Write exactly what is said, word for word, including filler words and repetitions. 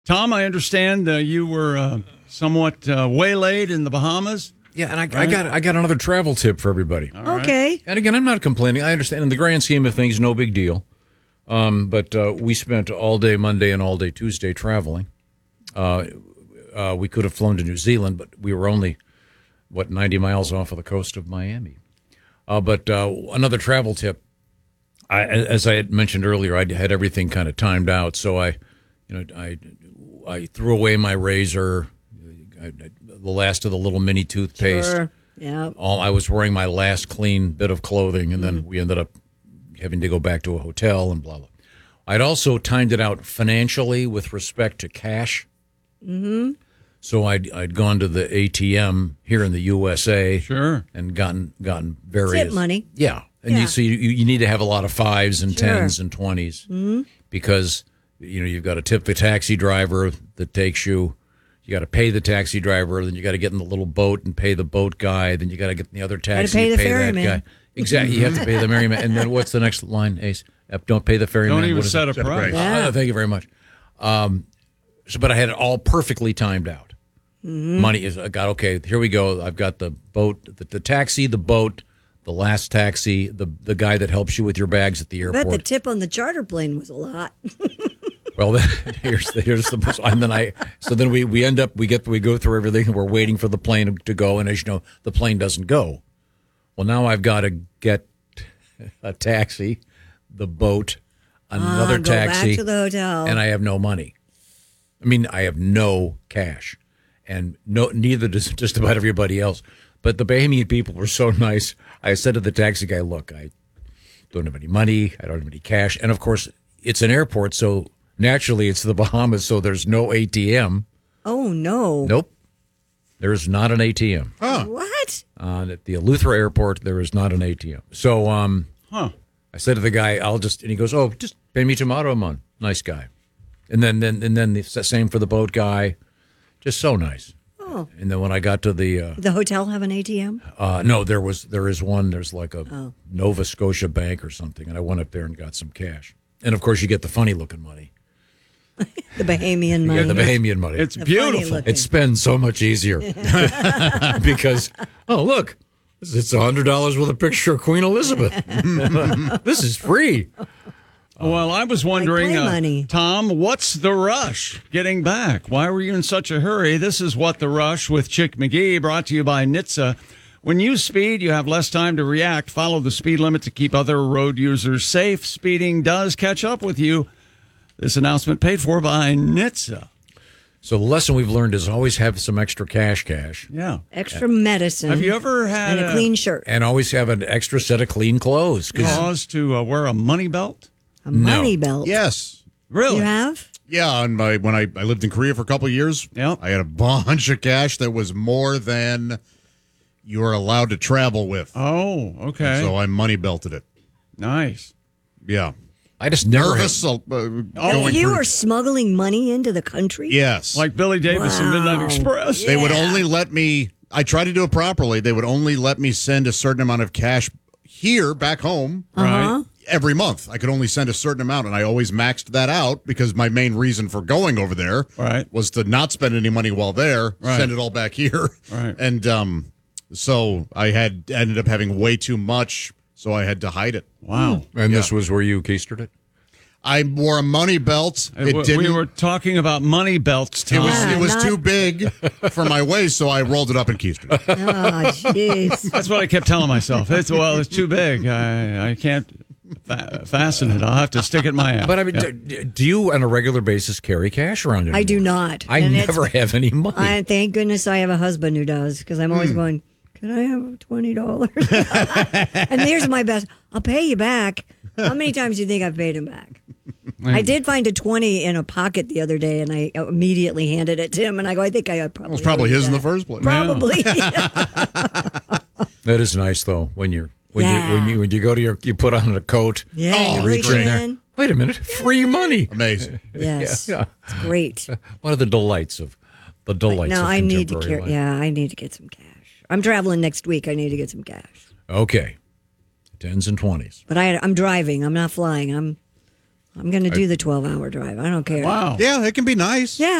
Tom, I understand uh, you were uh, somewhat uh, waylaid in the Bahamas. Yeah, and I, right? I got I got another travel tip for everybody. All right. Okay. And again, I'm not complaining. I understand in the grand scheme of things, no big deal. Um, but uh, we spent all day Monday and all day Tuesday traveling. Uh, uh, we could have flown to New Zealand, but we were only, what, ninety miles off of the coast of Miami. Uh, but uh, another travel tip, I, as I had mentioned earlier, I had everything kind of timed out. So I, you know, I, I threw away my razor, I, I, the last of the little mini toothpaste. Sure. Yeah. All, I was wearing my last clean bit of clothing, and then Mm-hmm. we ended up having to go back to a hotel and blah, blah. I'd also timed it out financially with respect to cash. Mm-hmm. So I'd I'd gone to the A T M here in the U S A, sure, and gotten gotten various Tip money. Yeah, and Yeah. you see, you, you need to have a lot of fives and Sure. tens and twenties Mhm. because you know you've got to tip the taxi driver that takes you. You got to pay the taxi driver, then you got to get in the little boat and pay the boat guy. Then you got to get in the other taxi, pay and the pay that ferryman. guy. Exactly, you have to pay the ferryman. And then what's the next line, Ace? Uh, Don't pay the ferryman. Don't even What is set it? a price. Yeah. Oh, thank you very much. Um, so, but I had it all perfectly timed out. Mhm. Money is I got okay. Here we go. I've got the boat, the, the taxi, the boat, the last taxi, the the guy that helps you with your bags at the I airport. bet the tip on the charter plane was a lot. Well, then, here's the, here's the and then I so then we, we end up we get we go through everything and we're waiting for the plane to go, and as you know the plane doesn't go. Well, now I've got to get a taxi, the boat, another Ah, go taxi, back to the hotel. and I have no money. I mean, I have no cash, and no neither does just about everybody else. But the Bahamian people were so nice. I said to the taxi guy, "Look, I don't have any money. I don't have any cash, and of course, it's an airport, so." Naturally, it's the Bahamas, so there's no A T M. Oh, no. Nope. There's not an A T M. Huh. What? Uh, at the Eleuthera Airport, there is not an A T M. So um, huh. I said to the guy, I'll just, and he goes, oh, just pay me tomorrow a month. Nice guy. And then, then, and then the same for the boat guy. Just so nice. Oh. And then when I got to the... Uh, The hotel have an A T M? uh, no, there was, there is one, there's like a Oh. Nova Scotia Bank or something, and I went up there and got some cash. And of course, you get the funny looking money. The Bahamian money. Yeah, the Bahamian money. It's The beautiful. funny looking. It spends so much easier because, oh, look, it's one hundred dollars with a picture of Queen Elizabeth. This is free. Well, I was wondering, play uh, money. Tom, what's the rush getting back? Why were you in such a hurry? This is What the Rush with Chick McGee, brought to you by N H T S A. When you speed, you have less time to react. Follow the speed limit to keep other road users safe. Speeding does catch up with you. This announcement paid for by N H T S A. So the lesson we've learned is always have some extra cash cash. Yeah. Extra medicine. Have you ever had and a clean shirt? And always have an extra set of clean clothes. 'cause- cause to uh, wear a money belt? A money belt. Yes. Really? You have? Yeah, on my when I, I lived in Korea for a couple of years, Yep. I had a bunch of cash that was more than you were allowed to travel with. Oh, okay. So I money belted it. Nice. Yeah. I just never Nervous. Uh, Oh, going you through- were smuggling money into the country? Yes. Like Billy Davis and Midnight Wow. Express. They would Yeah. only let me, I tried to do it properly. They would only let me send a certain amount of cash here, back home, Uh-huh. every month. I could only send a certain amount, and I always maxed that out because my main reason for going over there Right. was to not spend any money while there, Right. send it all back here. Right. And um, so I had ended up having way too much, so I had to hide it. Wow. And this was where you keistered it? I wore a money belt. It we didn't. were talking about money belts, It Tom. was Yeah, it was not- too big for my waist, so I rolled it up and keistered it. Oh, jeez. That's what I kept telling myself. It's well, it's too big. I I can't fa- fasten it. I'll have to stick it in my ass. But I mean, do, do you on a regular basis carry cash around anymore? I do not. I And it's- never have any money. I, thank goodness I have a husband who does, because I'm Hmm. always going, can I have twenty dollars? And here's my best. I'll pay you back. How many times do you think I've paid him back? I did find a twenty in a pocket the other day, and I immediately handed it to him. And I go, I think I probably It was probably owed you his in the that. first place. Probably. That is nice though. When you're when Yeah. you when you when you go to your you put on a coat. Yeah, you you reach reach in there. in. Wait a minute, free money. Amazing. Yes, Yeah. it's great. One of the delights of the delights. No, of I need to contemporary carry. life. Yeah, I need to get some cash. I'm traveling next week. I need to get some cash. Okay, tens and twenties. But I, I'm driving. I'm not flying. I'm I'm going to do the twelve hour drive. I don't care. Wow. Yeah, it can be nice. Yeah.